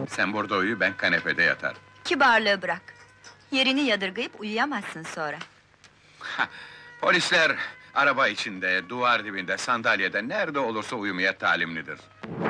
Sen burada uyu, ben kanepede yatarım. Kibarlığı bırak. Yerini yadırgayıp uyuyamazsın sonra. Polisler, araba içinde, duvar dibinde, sandalyede, nerede olursa uyumaya talimlidir.